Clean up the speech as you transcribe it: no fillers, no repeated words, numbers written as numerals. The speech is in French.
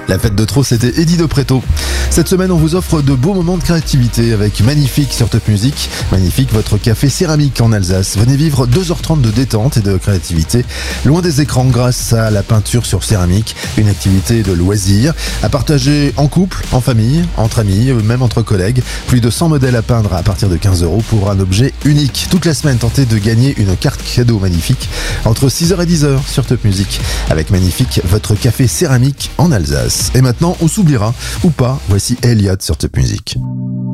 La fête de trop, c'était Eddie de Préto. Cette semaine, on vous offre de beaux moments de créativité avec Magnifique sur Top Music. Magnifique, votre café céramique en Alsace. Venez vivre 2h30 de détente et de créativité, loin des écrans grâce à la peinture sur céramique. Une activité de loisir à partager en couple, en famille, entre amis, même entre collègues. Plus de 100 modèles à peindre à partir de 15 € pour un objet unique. Toute la semaine, tentez de gagner une carte cadeau Magnifique entre 6h et 10h sur Top Music. Avec Magnifique, votre café céramique en Alsace. Et maintenant, on s'oubliera ou pas. Voici Elliott sur Top Music.